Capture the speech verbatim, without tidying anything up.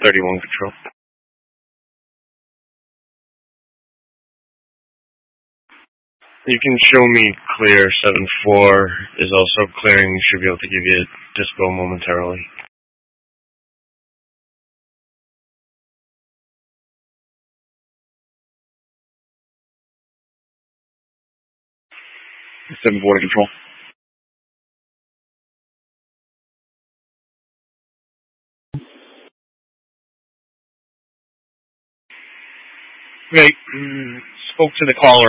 thirty-one control. You can show me clear. seven four is also clearing. Should be able to give you a dispo momentarily. seven four to control. Great. Mm, spoke to the caller